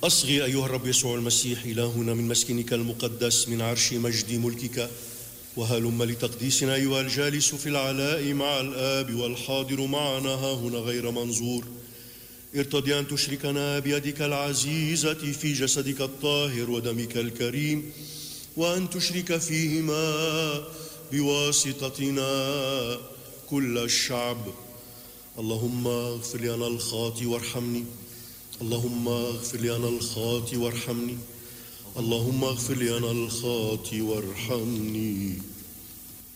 أصغي أيها الرب يسوع المسيح إلهنا من مسكنك المقدس من عرش مجد ملكك، وهلم لتقديسنا أيها الجالس في العلاء مع الآب والحاضر معنا ها هنا غير منظور. ارتضي أن تشركنا بيدك العزيزة في جسدك الطاهر ودمك الكريم، وأن تشرك فيهما بواسطتنا كل الشعب. اللهم اغفر لي أنا الخاطي وارحمني، اللهم اغفر لي أنا الخاطي وارحمني، اللهم اغفر لي أنا الخاطي وارحمني.